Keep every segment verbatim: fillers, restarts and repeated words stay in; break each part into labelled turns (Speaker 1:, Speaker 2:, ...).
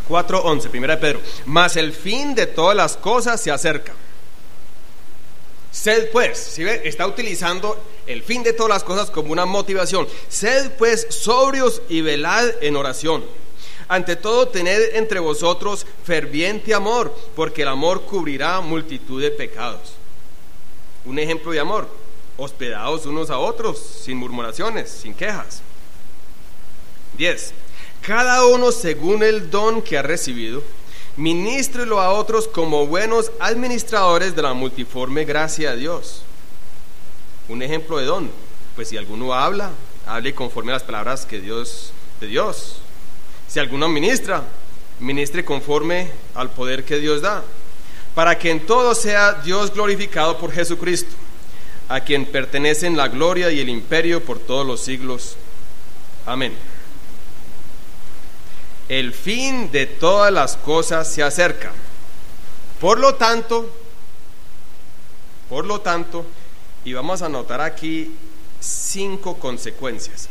Speaker 1: cuatro once, primera de Pedro. Mas el fin de todas las cosas se acerca. Sed pues, ¿sí ve? Está utilizando el fin de todas las cosas como una motivación. Sed pues sobrios y velad en oración. Ante todo, tened entre vosotros ferviente amor, porque el amor cubrirá multitud de pecados. Un ejemplo de amor: hospedados unos a otros, sin murmuraciones, sin quejas. diez. Cada uno según el don que ha recibido, ministrelo a otros como buenos administradores de la multiforme gracia de Dios. Un ejemplo de don: pues si alguno habla, hable conforme a las palabras que Dios de Dios. Si alguno ministra, ministre conforme al poder que Dios da, para que en todo sea Dios glorificado por Jesucristo, a quien pertenecen la gloria y el imperio por todos los siglos. Amén. El fin de todas las cosas se acerca. Por lo tanto, por lo tanto, y vamos a anotar aquí cinco consecuencias.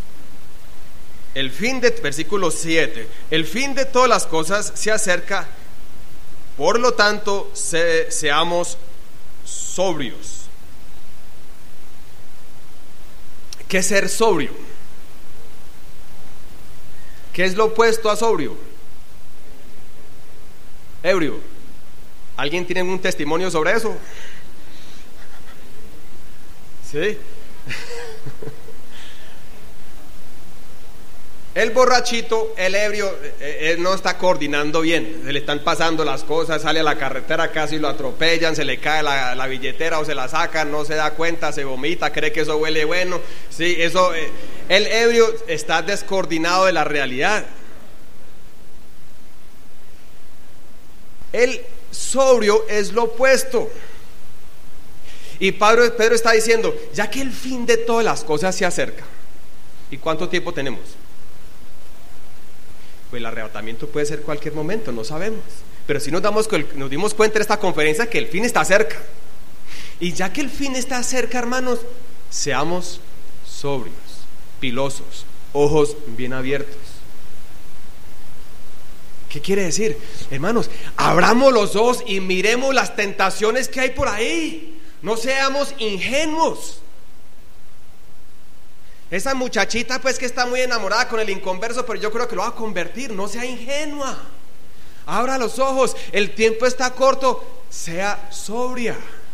Speaker 1: El fin de, versículo siete, el fin de todas las cosas se acerca, por lo tanto, se, seamos sobrios. ¿Qué es ser sobrio? ¿Qué es lo opuesto a sobrio? Ebrio. ¿Alguien tiene un testimonio sobre eso? ¿Sí? El borrachito, el ebrio, él no está coordinando bien, se le están pasando las cosas, sale a la carretera, casi lo atropellan, se le cae la, la billetera o se la sacan, no se da cuenta, se vomita, cree que eso huele bueno. Sí, eso, el ebrio está descoordinado de la realidad. El sobrio es lo opuesto. Y Pedro, Pedro está diciendo, ya que el fin de todas las cosas se acerca. ¿Y cuánto tiempo tenemos? Pues el arrebatamiento puede ser cualquier momento, no sabemos. Pero si nos, damos, nos dimos cuenta en esta conferencia que el fin está cerca. Y ya que el fin está cerca, hermanos, seamos sobrios, pilosos, ojos bien abiertos. ¿Qué quiere decir? Hermanos, abramos los ojos y miremos las tentaciones que hay por ahí. No seamos ingenuos. Esa muchachita pues que está muy enamorada con el inconverso, pero yo creo que lo va a convertir. No sea ingenua, abra los ojos, el tiempo está corto, sea sobria.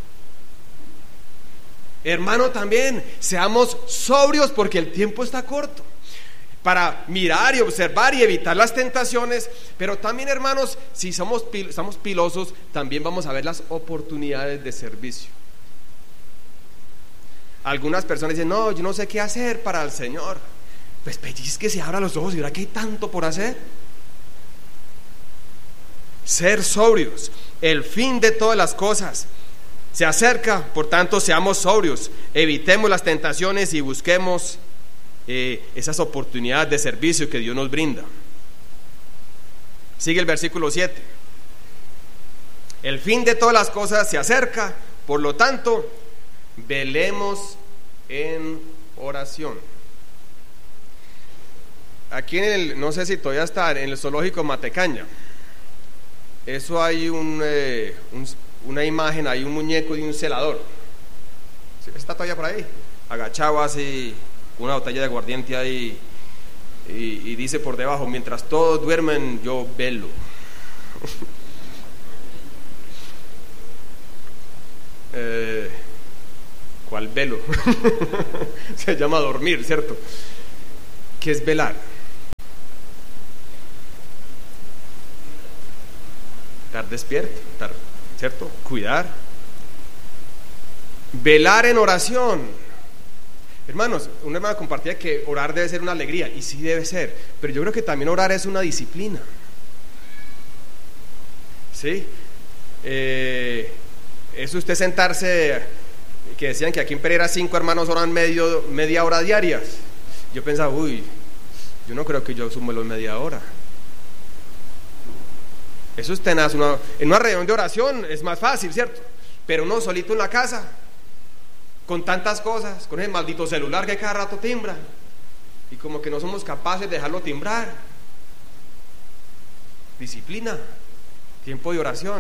Speaker 1: Hermano, también seamos sobrios porque el tiempo está corto, para mirar y observar y evitar las tentaciones. Pero también, hermanos, si somos, somos pilosos, también vamos a ver las oportunidades de servicio. Algunas personas dicen, no, yo no sé qué hacer para el Señor. Pues pellizque, se abra los ojos y verá que hay tanto por hacer. Ser sobrios, el fin de todas las cosas se acerca, por tanto seamos sobrios, evitemos las tentaciones y busquemos eh, esas oportunidades de servicio que Dios nos brinda. Sigue el versículo siete. El fin de todas las cosas se acerca, por lo tanto velemos en oración. Aquí en el, no sé si todavía está, en el zoológico Matecaña, eso hay un, eh, un, una imagen, hay un muñeco de un celador. Está todavía por ahí, agachado así, una botella de aguardiente ahí, y, y dice por debajo, mientras todos duermen yo velo. eh, ¿Cuál velo? Se llama dormir, ¿cierto? ¿Qué es velar? Estar despierto, estar, ¿cierto? Cuidar. Velar en oración. Hermanos, una hermana compartía que orar debe ser una alegría, y sí debe ser, pero yo creo que también orar es una disciplina. ¿Sí? Eh, es usted sentarse, que decían que aquí en Pereira cinco hermanos oran medio, media hora diarias. Yo pensaba, uy, yo no creo que yo sumo los media hora. Eso es tenaz. Una, en una reunión de oración es más fácil, ¿cierto? Pero uno solito en la casa, con tantas cosas, con ese maldito celular que cada rato timbra, y como que no somos capaces de dejarlo timbrar. disciplina, tiempo de oración.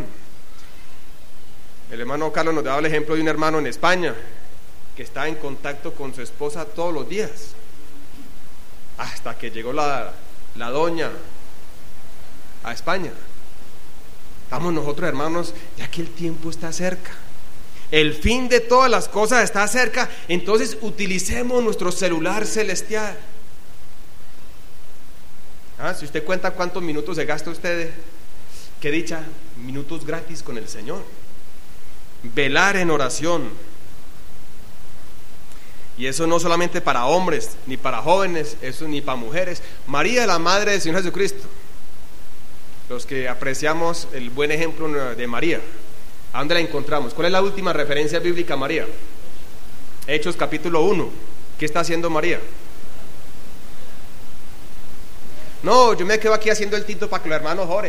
Speaker 1: El hermano Carlos nos daba el ejemplo de un hermano en España que está en contacto con su esposa todos los días, hasta que llegó la, la doña a España. Estamos nosotros, hermanos, ya que el tiempo está cerca, el fin de todas las cosas está cerca, entonces utilicemos nuestro celular celestial. Ah, si usted cuenta cuántos minutos se gasta usted, qué dicha, minutos gratis con el Señor. Velar en oración. Y eso no solamente para hombres, ni para jóvenes, eso ni para mujeres. María, la madre del Señor Jesucristo, los que apreciamos el buen ejemplo de María, ¿a dónde la encontramos? ¿Cuál es la última referencia bíblica a María? Hechos capítulo uno. ¿Qué está haciendo María? No, yo me quedo aquí haciendo el tito para que los hermanos oren.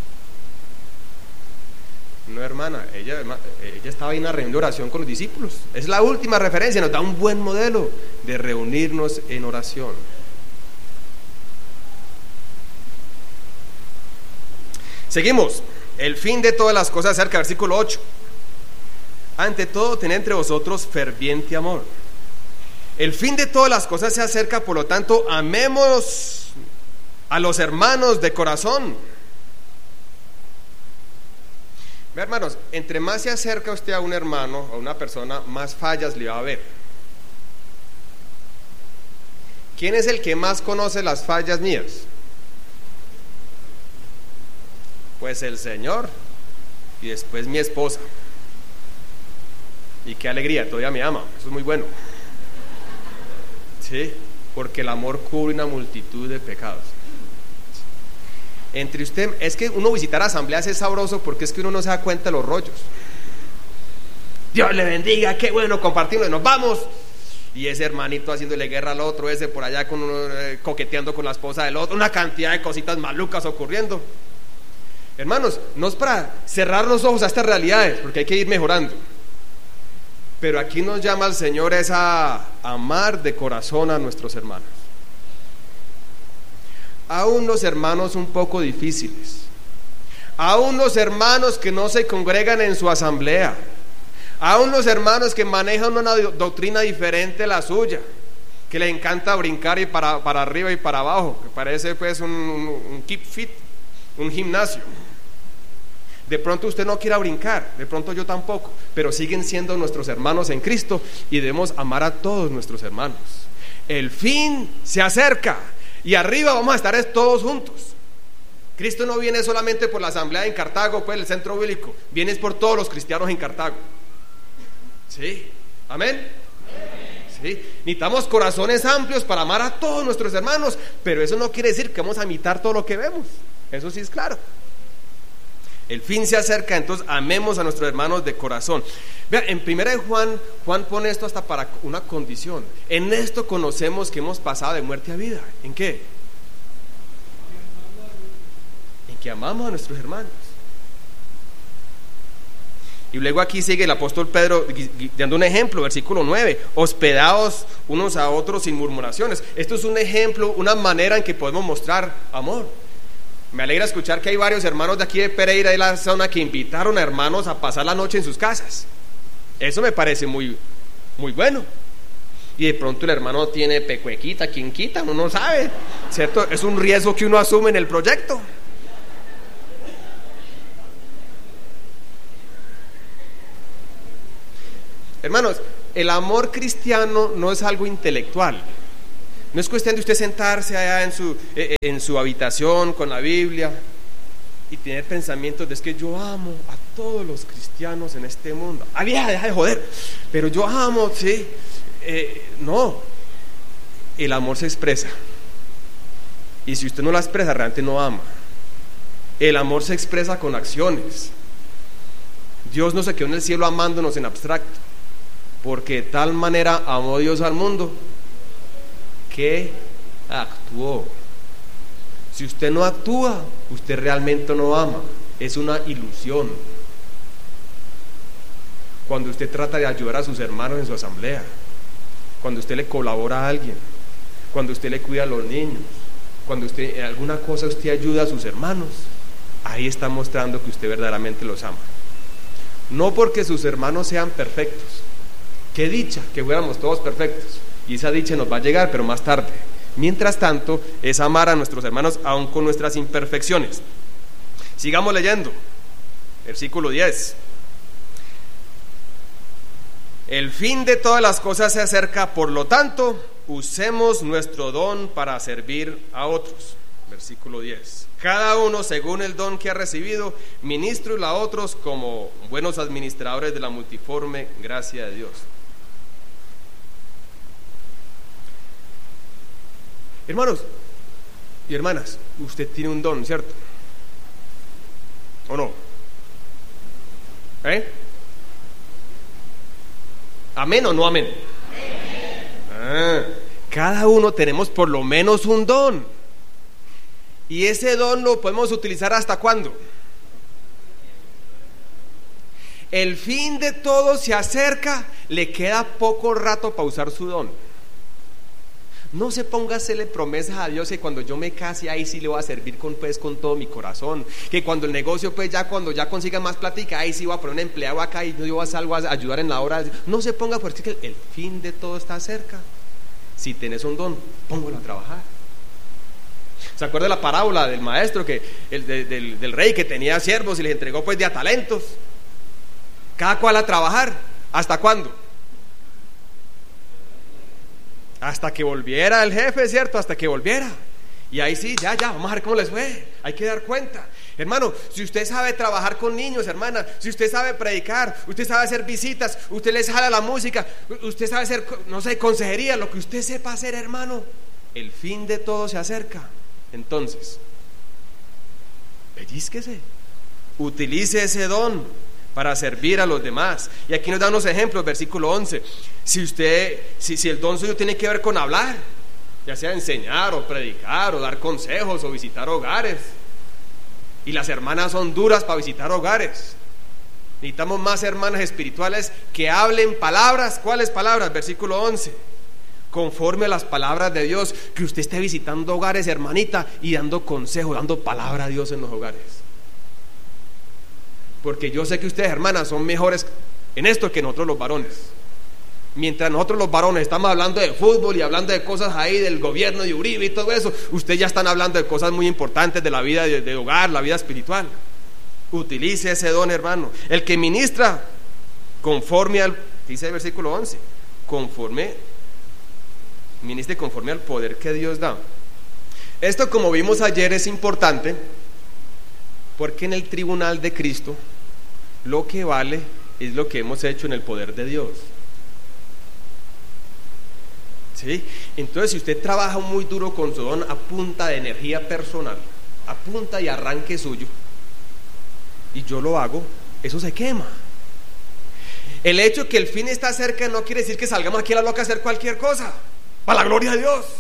Speaker 1: No, hermana, ella, ella estaba en una reunión de oración con los discípulos. Es la última referencia, nos da un buen modelo de reunirnos en oración. Seguimos. El fin de todas las cosas cerca, versículo ocho. Ante todo, tened entre vosotros ferviente amor. El fin de todas las cosas se acerca, por lo tanto, amemos a los hermanos de corazón. Ve, hermanos, entre más se acerca usted a un hermano o a una persona, más fallas le va a ver. ¿Quién es el que más conoce las fallas mías? Pues el Señor, y después mi esposa. Y qué alegría, todavía me ama, eso es muy bueno. Sí, porque el amor cubre una multitud de pecados. Entre usted, es que uno visitar asambleas es sabroso porque es que uno no se da cuenta de los rollos. Dios le bendiga, qué bueno compartirlo, nos vamos. Y ese hermanito haciéndole guerra al otro, ese por allá con uno, eh, coqueteando con la esposa del otro, una cantidad de cositas malucas ocurriendo. Hermanos, no es para cerrar los ojos a estas realidades, porque hay que ir mejorando. Pero aquí nos llama el Señor es a amar de corazón a nuestros hermanos. Aún los hermanos un poco difíciles, aún los hermanos que no se congregan en su asamblea, aún los hermanos que manejan una doctrina diferente a la suya, que le encanta brincar y para, para arriba y para abajo, que parece pues un, un, un keep fit, un gimnasio. De pronto usted no quiera brincar, de pronto yo tampoco, pero siguen siendo nuestros hermanos en Cristo y debemos amar a todos nuestros hermanos. El fin se acerca y arriba vamos a estar todos juntos. Cristo no viene solamente por la asamblea en Cartago, pues el centro bíblico, viene por todos los cristianos en Cartago. ¿Sí? ¿Amén? ¿Sí? Necesitamos corazones amplios para amar a todos nuestros hermanos, pero eso no quiere decir que vamos a imitar todo lo que vemos, eso sí es claro. El fin se acerca, entonces amemos a nuestros hermanos de corazón. Vean, en primera de Juan, Juan pone esto hasta para una condición. En esto conocemos que hemos pasado de muerte a vida. ¿En qué? En que amamos a nuestros hermanos. Y luego aquí sigue el apóstol Pedro dando un ejemplo, versículo nueve, hospedaos unos a otros sin murmuraciones. Esto es un ejemplo, una manera en que podemos mostrar amor. Me alegra escuchar que hay varios hermanos de aquí de Pereira y la zona que invitaron a hermanos a pasar la noche en sus casas. Eso me parece muy, muy bueno. Y de pronto el hermano tiene pecuequita, ¿quién quita? Uno no sabe, ¿cierto? Es un riesgo que uno asume en el proyecto. Hermanos, el amor cristiano no es algo intelectual. No es cuestión de usted sentarse allá en su, en su habitación con la Biblia y tener pensamientos de es que yo amo a todos los cristianos en este mundo. Ah, vieja, deja de joder. Pero yo amo, sí. Eh, no. El amor se expresa. Y si usted no la expresa, realmente no ama. El amor se expresa con acciones. Dios no se quedó en el cielo amándonos en abstracto, porque de tal manera amó Dios al mundo que actuó. Si usted no actúa, usted realmente no ama, es una ilusión. Cuando usted trata de ayudar a sus hermanos en su asamblea, cuando usted le colabora a alguien, cuando usted le cuida a los niños, cuando usted en alguna cosa usted ayuda a sus hermanos, ahí está mostrando que usted verdaderamente los ama. No porque sus hermanos sean perfectos. Qué dicha que fuéramos todos perfectos, y esa dicha nos va a llegar, pero más tarde. Mientras tanto, es amar a nuestros hermanos aun con nuestras imperfecciones. Sigamos leyendo. Versículo diez. El fin de todas las cosas se acerca, por lo tanto, usemos nuestro don para servir a otros. Versículo diez. Cada uno según el don que ha recibido, ministro a otros como buenos administradores de la multiforme gracia de Dios. Hermanos y hermanas, usted tiene un don, ¿cierto? ¿O no? ¿Eh? ¿Amén o no amén? Ah, cada uno tenemos por lo menos un don. Y ese don lo podemos utilizar ¿hasta cuándo? El fin de todo se acerca, le queda poco rato para usar su don. No se ponga a hacerle promesas a Dios que cuando yo me case ahí sí le voy a servir con, pues, con todo mi corazón, que cuando el negocio pues ya cuando ya consiga más plática ahí sí voy a poner un empleado acá y yo voy a algo a ayudar en la obra. No se ponga, porque el, el fin de todo está cerca. Si tenés un don, póngalo a trabajar. ¿Se acuerda de la parábola del maestro que el de, del, del rey que tenía siervos y les entregó pues de a talentos? Cada cual a trabajar. ¿Hasta cuándo? Hasta que volviera el jefe, ¿cierto? Hasta que volviera. Y ahí sí, ya, ya, vamos a ver cómo les fue. Hay que dar cuenta. Hermano, si usted sabe trabajar con niños, hermana, si usted sabe predicar, usted sabe hacer visitas, usted les jala la música, usted sabe hacer, no sé, consejería, lo que usted sepa hacer, hermano, el fin de todo se acerca. Entonces, pellízquese, utilice ese don para servir a los demás. Y aquí nos da unos ejemplos, versículo once. Si usted, si, si el don suyo tiene que ver con hablar, ya sea enseñar o predicar o dar consejos o visitar hogares, y las hermanas son duras para visitar hogares, necesitamos más hermanas espirituales que hablen palabras. ¿Cuáles palabras? Versículo once. Conforme a las palabras de Dios, que usted esté visitando hogares, hermanita, y dando consejo, dando palabra a Dios en los hogares. Porque yo sé que ustedes, hermanas, son mejores en esto que nosotros los varones. Mientras nosotros los varones estamos hablando de fútbol y hablando de cosas ahí del gobierno de Uribe y todo eso, ustedes ya están hablando de cosas muy importantes de la vida de, de hogar, la vida espiritual. Utilice ese don, hermano. El que ministra conforme al, dice el versículo once, conforme, ministre conforme al poder que Dios da. Esto, como vimos ayer, es importante porque en el tribunal de Cristo lo que vale es lo que hemos hecho en el poder de Dios. ¿Sí? Entonces, si usted trabaja muy duro con su don a punta de energía personal, a punta y arranque suyo, y yo lo hago, eso se quema. El hecho que el fin está cerca no quiere decir que salgamos aquí a la loca a hacer cualquier cosa, para la gloria de Dios.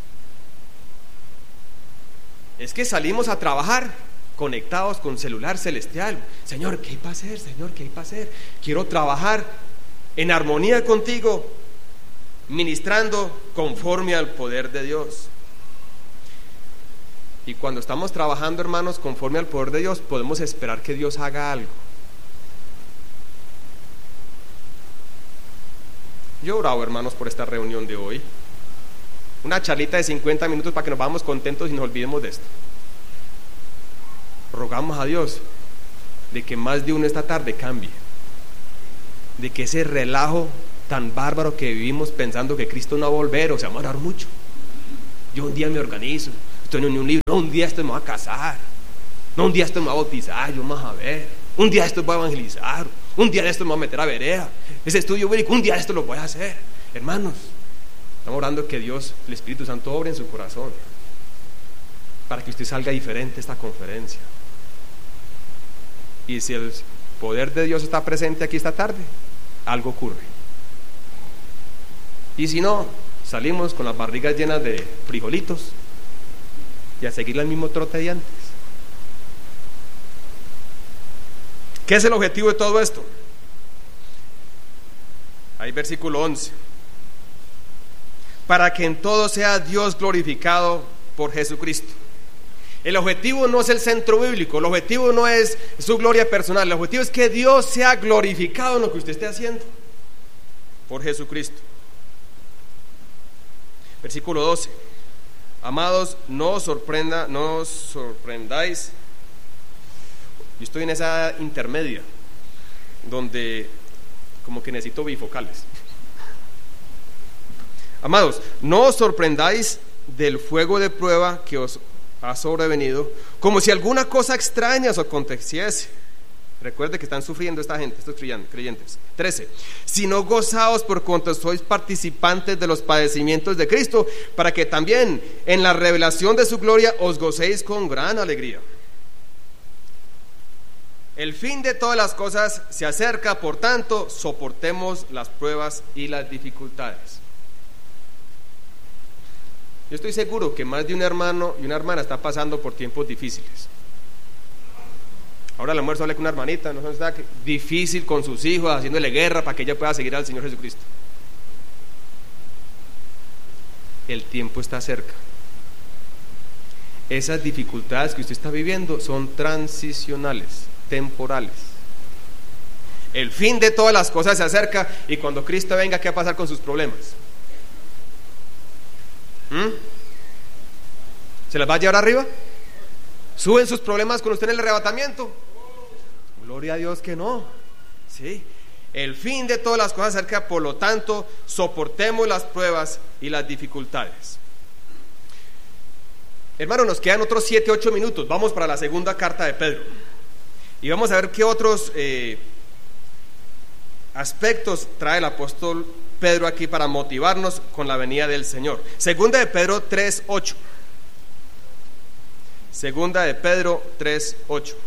Speaker 1: Es que salimos a trabajar conectados con celular celestial. Señor, ¿qué hay para hacer? Señor, ¿qué hay para hacer? Quiero trabajar en armonía contigo, ministrando conforme al poder de Dios. Y cuando estamos trabajando, hermanos, conforme al poder de Dios, podemos esperar que Dios haga algo. Yo oraba, hermanos, por esta reunión de hoy. Una charlita de cincuenta minutos para que nos vamos contentos y nos olvidemos de esto. Rogamos a Dios de que más de uno esta tarde cambie, de que ese relajo tan bárbaro que vivimos pensando que Cristo no va a volver, o sea, va a orar mucho. Yo un día me organizo, estoy en un libro, no, un día esto me va a casar, no, un día esto me va a bautizar, yo más a ver, un día esto me va a evangelizar, un día esto me va a meter a vereda, ese estudio bíblico, un día esto lo voy a hacer. Hermanos, estamos orando que Dios, el Espíritu Santo, obre en su corazón para que usted salga diferente de esta conferencia. Y si el poder de Dios está presente aquí esta tarde, algo ocurre. Y si no, salimos con las barrigas llenas de frijolitos y a seguir el mismo trote de antes. ¿Qué es el objetivo de todo esto? Ahí versículo once. Para que en todo sea Dios glorificado por Jesucristo, El objetivo no es el centro bíblico, el objetivo no es su gloria personal, el objetivo es que Dios sea glorificado en lo que usted esté haciendo por Jesucristo. Versículo doce. Amados, no os sorprenda, no os sorprendáis. Yo estoy en esa intermedia donde como que necesito bifocales. Amados, no os sorprendáis del fuego de prueba que os ha sobrevenido, como si alguna cosa extraña os aconteciese. Recuerde que están sufriendo esta gente, estos creyentes. trece. Sino gozaos por cuanto sois participantes de los padecimientos de Cristo, para que también en la revelación de su gloria os gocéis con gran alegría. El fin de todas las cosas se acerca, por tanto, soportemos las pruebas y las dificultades. Yo estoy seguro que más de un hermano y una hermana está pasando por tiempos difíciles. Ahora al almuerzo hablé con una hermanita, no sé, está difícil con sus hijos, haciéndole guerra para que ella pueda seguir al Señor Jesucristo. El tiempo está cerca. Esas dificultades que usted está viviendo son transicionales, temporales. El fin de todas las cosas se acerca, y cuando Cristo venga, ¿qué va a pasar con sus problemas? ¿Mm? ¿Se las va a llevar arriba? ¿Suben sus problemas con usted en el arrebatamiento? Gloria a Dios que no. ¿Sí? El fin de todas las cosas se acerca, por lo tanto, soportemos las pruebas y las dificultades. Hermano, nos quedan otros siete, ocho minutos. Vamos para la segunda carta de Pedro. Y vamos a ver qué otros eh, aspectos trae el apóstol Pedro aquí para motivarnos con la venida del Señor. Segunda de Pedro tres ocho. Segunda de Pedro tres ocho.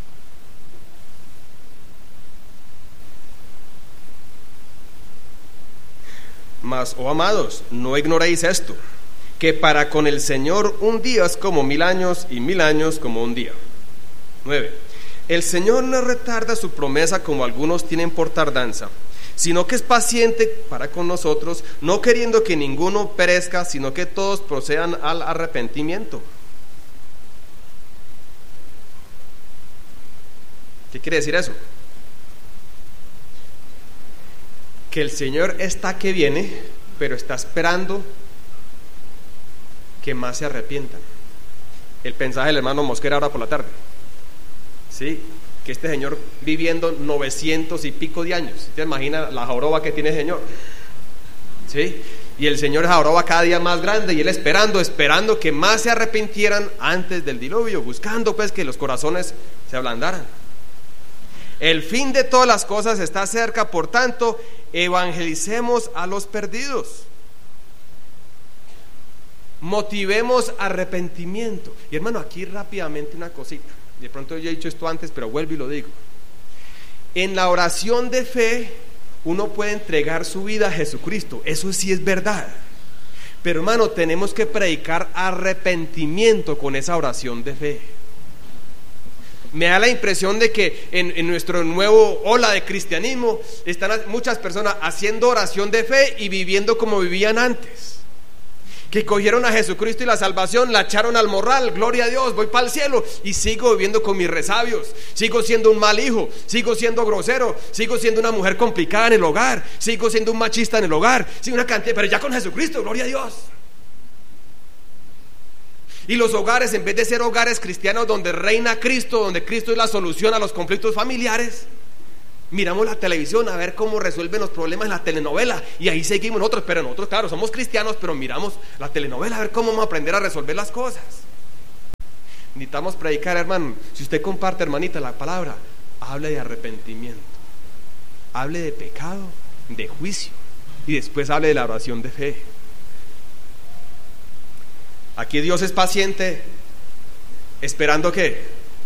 Speaker 1: Mas, oh amados, no ignoréis esto, que para con el Señor un día es como mil años, y mil años como un día. nueve. El Señor no retarda su promesa, como algunos tienen por tardanza, sino que es paciente para con nosotros, no queriendo que ninguno perezca, sino que todos procedan al arrepentimiento. ¿Qué quiere decir eso? Que el Señor está que viene, pero está esperando que más se arrepientan. El mensaje del hermano Mosquera ahora por la tarde. Sí, que este Señor viviendo novecientos y pico de años. ¿Te imaginas la joroba que tiene el Señor? Sí, y el Señor es joroba cada día más grande, y Él esperando, esperando que más se arrepintieran antes del diluvio, buscando pues que los corazones se ablandaran. El fin de todas las cosas está cerca, por tanto, evangelicemos a los perdidos. Motivemos arrepentimiento. Y hermano, aquí rápidamente una cosita. De pronto yo he dicho esto antes, pero vuelvo y lo digo. En la oración de fe, uno puede entregar su vida a Jesucristo. Eso sí es verdad. Pero hermano, tenemos que predicar arrepentimiento con esa oración de fe. Me da la impresión de que en, en nuestro nuevo ola de cristianismo están muchas personas haciendo oración de fe y viviendo como vivían antes, que cogieron a Jesucristo y la salvación, la echaron al morral, gloria a Dios, voy para el cielo, y sigo viviendo con mis resabios, sigo siendo un mal hijo, sigo siendo grosero, sigo siendo una mujer complicada en el hogar, sigo siendo un machista en el hogar, sí, una cantidad, pero ya con Jesucristo, gloria a Dios. Y los hogares, en vez de ser hogares cristianos donde reina Cristo, donde Cristo es la solución a los conflictos familiares, miramos la televisión a ver cómo resuelven los problemas en la telenovela, y ahí seguimos nosotros. Pero nosotros, claro, somos cristianos, pero miramos la telenovela a ver cómo vamos a aprender a resolver las cosas. Necesitamos predicar, hermano. Si usted comparte, hermanita, la palabra, hable de arrepentimiento, hable de pecado, de juicio, y después hable de la oración de fe. Aquí Dios es paciente, esperando que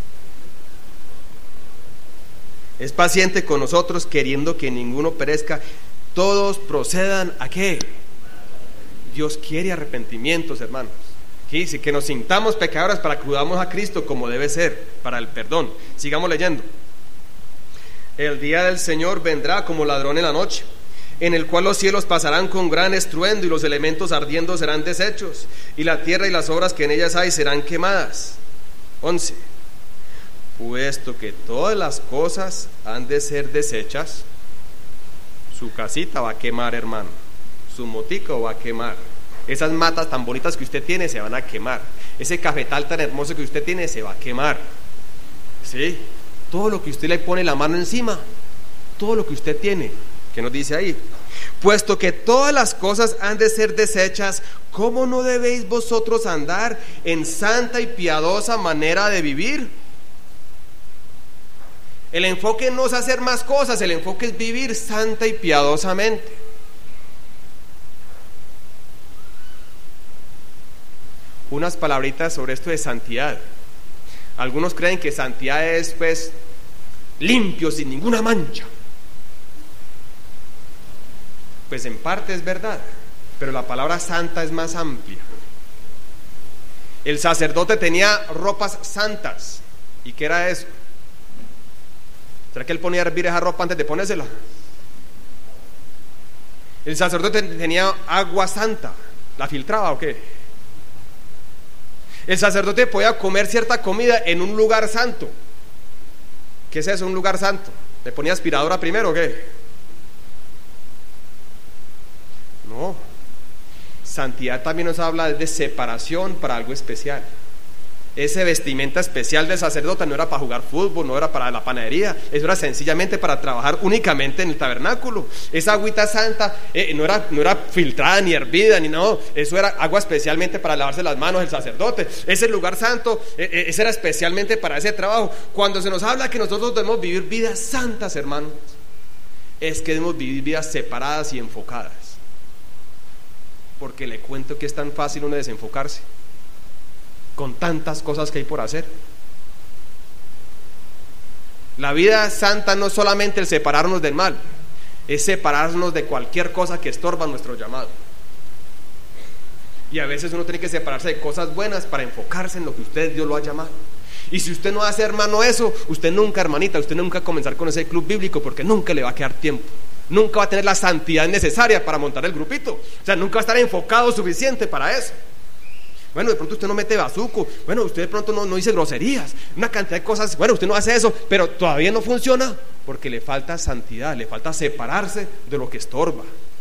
Speaker 1: es paciente con nosotros, queriendo que ninguno perezca, todos procedan a qué. Dios quiere arrepentimientos, hermanos. Aquí dice que nos sintamos pecadores para que acudamos a Cristo como debe ser, para el perdón. Sigamos leyendo. El día del Señor vendrá como ladrón en la noche, en el cual los cielos pasarán con gran estruendo, y los elementos ardiendo serán deshechos, y la tierra y las obras que en ellas hay serán quemadas. once. Puesto que todas las cosas han de ser deshechas, su casita va a quemar, hermano, su motico va a quemar, esas matas tan bonitas que usted tiene se van a quemar, ese cafetal tan hermoso que usted tiene se va a quemar, ¿sí? Todo lo que usted le pone la mano encima, todo lo que usted tiene. ¿Qué nos dice ahí? Puesto que todas las cosas han de ser deshechas, ¿cómo no debéis vosotros andar en santa y piadosa manera de vivir? El enfoque no es hacer más cosas, el enfoque es vivir santa y piadosamente. Unas palabritas sobre esto de santidad. Algunos creen que santidad es pues limpio, sin ninguna mancha. Pues en parte es verdad, pero la palabra santa es más amplia. El sacerdote tenía ropas santas. ¿Y qué era eso? ¿Será que él ponía a hervir esa ropa antes de ponérsela? El sacerdote tenía agua santa. ¿La filtraba o qué? El sacerdote podía comer cierta comida en un lugar santo. ¿Qué es eso, un lugar santo? ¿Le ponía aspiradora primero o qué? No. Santidad también nos habla de separación para algo especial. Ese vestimenta especial del sacerdote no era para jugar fútbol, no era para la panadería, eso era sencillamente para trabajar únicamente en el tabernáculo. Esa agüita santa eh, no, era, no era filtrada ni hervida, ni no, eso era agua especialmente para lavarse las manos del sacerdote. Ese lugar santo, eh, eh, ese era especialmente para ese trabajo. Cuando se nos habla que nosotros debemos vivir vidas santas, hermanos, es que debemos vivir vidas separadas y enfocadas. Porque le cuento que es tan fácil uno desenfocarse con tantas cosas que hay por hacer. La vida santa no es solamente el separarnos del mal, es separarnos de cualquier cosa que estorba nuestro llamado. Y a veces uno tiene que separarse de cosas buenas para enfocarse en lo que usted, Dios lo ha llamado. Y si usted no hace, hermano, eso, usted nunca, hermanita, usted nunca va a comenzar con ese club bíblico, porque nunca le va a quedar tiempo. Nunca va a tener la santidad necesaria para montar el grupito. O sea, nunca va a estar enfocado suficiente para eso. Bueno, de pronto usted no mete bazuco, bueno, usted de pronto no, no dice groserías, una cantidad de cosas, bueno, usted no hace eso, pero todavía no funciona porque le falta santidad, le falta separarse de lo que estorba.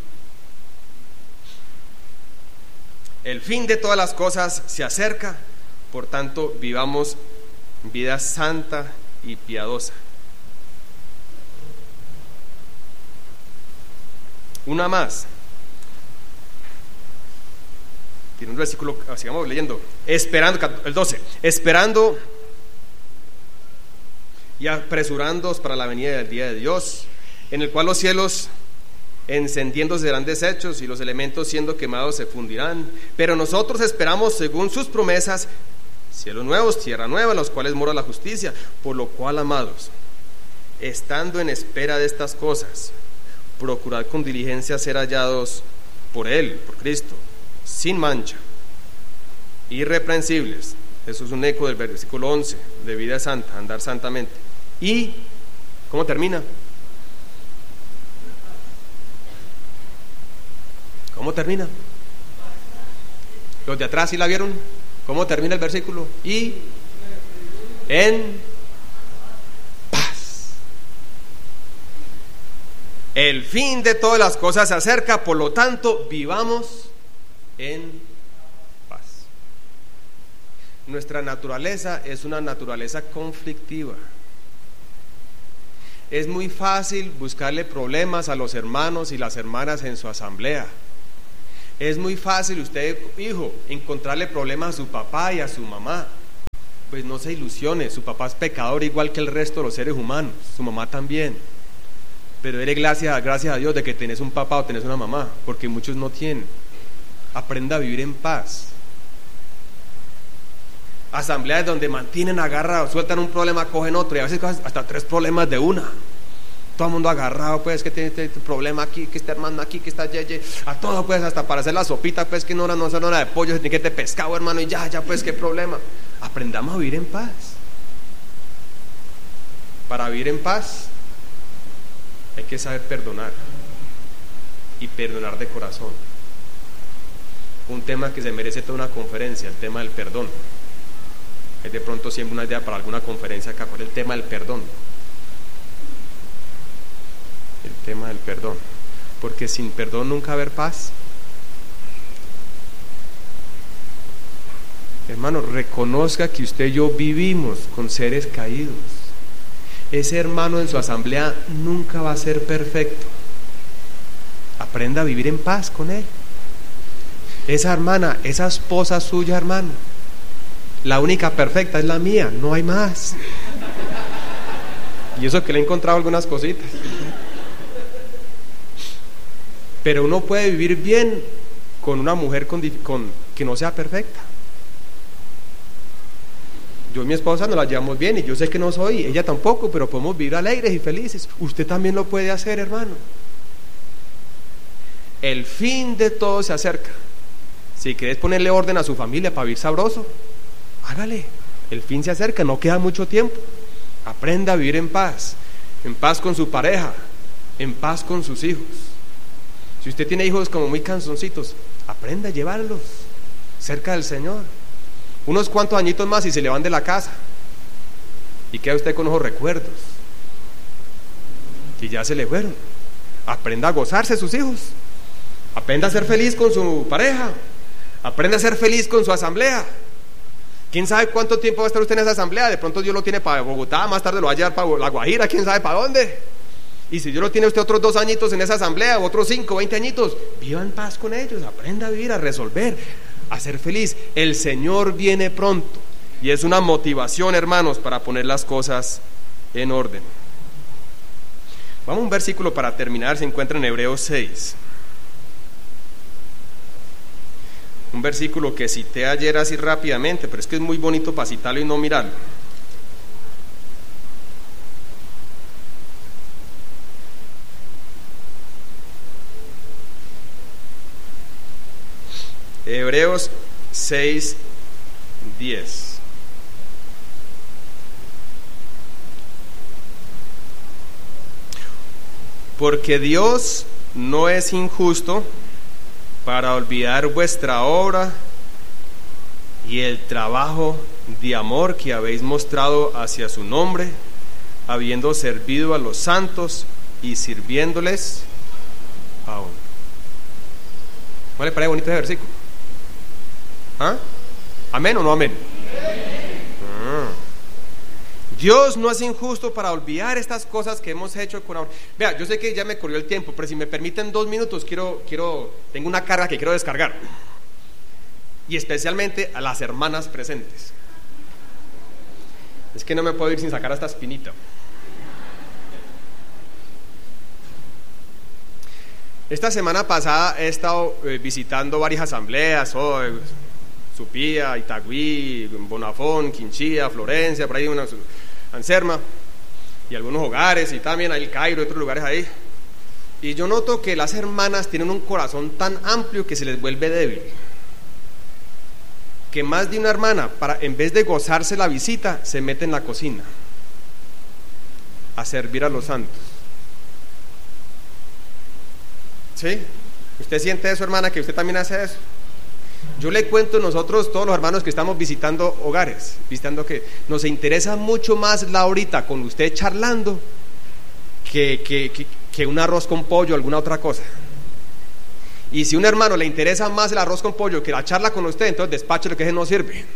Speaker 1: El fin de todas las cosas se acerca, por tanto, vivamos vida santa y piadosa. Una más. Tiene un versículo, sigamos leyendo. Esperando, el doce. Esperando y apresurándoos para la venida del día de Dios, en el cual los cielos encendiéndose serán deshechos y los elementos siendo quemados se fundirán. Pero nosotros esperamos, según sus promesas, cielos nuevos, tierra nueva, en los cuales mora la justicia. Por lo cual, amados, estando en espera de estas cosas, procurad con diligencia ser hallados por Él, por Cristo, sin mancha, irreprensibles. Eso es un eco del versículo once, de vida santa, andar santamente. Y, ¿cómo termina? ¿Cómo termina? Los de atrás, ¿sí la vieron? ¿Cómo termina el versículo? Y en paz. El fin de todas las cosas se acerca, por lo tanto, vivamos en paz. Nuestra naturaleza es una naturaleza conflictiva. Es muy fácil buscarle problemas a los hermanos y las hermanas en su asamblea. Es muy fácil usted, hijo, encontrarle problemas a su papá y a su mamá. Pues no se ilusione, su papá es pecador igual que el resto de los seres humanos, su mamá también. Pero dele gracias, gracias a Dios de que tenés un papá o tenés una mamá, porque muchos no tienen. Aprenda a vivir en paz. Asambleas donde mantienen agarrados, sueltan un problema, cogen otro, y a veces hasta tres problemas de una. Todo el mundo agarrado, pues, que tiene este problema aquí, que este hermano aquí, que está yeye, a todo, pues, hasta para hacer la sopita, pues, que no era no es hora de pollo, se tiene que tener pescado, hermano, y ya, ya, pues, qué problema. Aprendamos a vivir en paz. Para vivir en paz hay que saber perdonar, y perdonar de corazón. Un tema que se merece toda una conferencia, el tema del perdón. Es de pronto siempre una idea para alguna conferencia acá, por el tema del perdón. El tema del perdón. Porque sin perdón nunca va a haber paz. Hermano, reconozca que usted y yo vivimos con seres caídos. Ese hermano en su asamblea nunca va a ser perfecto. Aprenda a vivir en paz con él. Esa hermana, esa esposa suya, hermano, la única perfecta es la mía, no hay más. Y eso que le he encontrado algunas cositas. Pero uno puede vivir bien con una mujer con, con, que no sea perfecta. Yo y mi esposa nos la llevamos bien y yo sé que no soy, ella tampoco, pero podemos vivir alegres y felices. Usted también lo puede hacer, hermano. El fin de todo se acerca. Si querés ponerle orden a su familia para vivir sabroso, hágale. El fin se acerca, no queda mucho tiempo. Aprenda a vivir en paz, en paz con su pareja, en paz con sus hijos. Si usted tiene hijos como muy cansoncitos, aprenda a llevarlos cerca del Señor. Unos cuantos añitos más y se le van de la casa y queda usted con esos recuerdos que ya se le fueron. Aprenda a gozarse sus hijos, aprenda a ser feliz con su pareja, aprenda a ser feliz con su asamblea. ¿Quién sabe cuánto tiempo va a estar usted en esa asamblea? De pronto Dios lo tiene para Bogotá, más tarde lo va a llevar para La Guajira, quién sabe para dónde. Y si Dios lo tiene usted otros dos añitos en esa asamblea, otros cinco, veinte añitos, viva en paz con ellos, aprenda a vivir, a resolver, a ser feliz. El Señor viene pronto y es una motivación, hermanos, para poner las cosas en orden. Vamos a un versículo para terminar, se encuentra en Hebreos seis. Un versículo que cité ayer así rápidamente, pero es que es muy bonito para citarlo y no mirarlo. Hebreos seis, diez. Porque Dios no es injusto para olvidar vuestra obra y el trabajo de amor que habéis mostrado hacia su nombre, habiendo servido a los santos y sirviéndoles aún. ¿No le parece bonito ese versículo? ¿Ah? ¿Amén o no amén? Ah. Dios no es injusto para olvidar estas cosas que hemos hecho con amor. Vea, yo sé que ya me corrió el tiempo, pero si me permiten dos minutos, quiero, quiero, tengo una carga que quiero descargar. Y especialmente a las hermanas presentes. Es que no me puedo ir sin sacar esta espinita. Esta semana pasada he estado eh, visitando varias asambleas, oh, eh, Supía, Itagüí, Bonafón, Quinchía, Florencia, por ahí una Anserma, y algunos hogares, y también hay el Cairo y otros lugares ahí. Y yo noto que las hermanas tienen un corazón tan amplio que se les vuelve débil. Que más de una hermana, para, en vez de gozarse la visita, se mete en la cocina a servir a los santos. ¿Sí? ¿Usted siente eso, hermana, que usted también hace eso? Yo le cuento, nosotros, todos los hermanos que estamos visitando hogares, visitando que nos interesa mucho más la horita con usted charlando que, que, que, que un arroz con pollo o alguna otra cosa. Y si a un hermano le interesa más el arroz con pollo que la charla con usted, entonces despáchelo, que ese no sirve.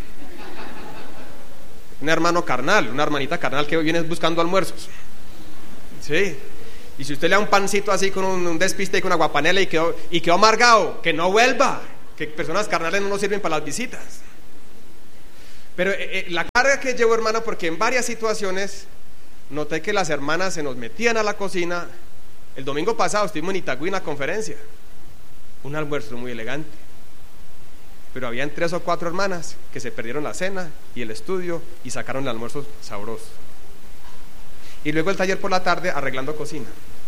Speaker 1: Un hermano carnal, una hermanita carnal que viene buscando almuerzos. Sí. Y si usted le da un pancito así con un, un despiste y con una guapanela y quedó, y quedó amargado, que no vuelva, que personas carnales no nos sirven para las visitas. Pero eh, eh, la carga que llevo, hermano, porque en varias situaciones noté que las hermanas se nos metían a la cocina. El domingo pasado estuvimos en Itagüí en una conferencia, un almuerzo muy elegante, pero habían tres o cuatro hermanas que se perdieron la cena y el estudio y sacaron el almuerzo sabroso. Y luego el taller por la tarde arreglando cocina.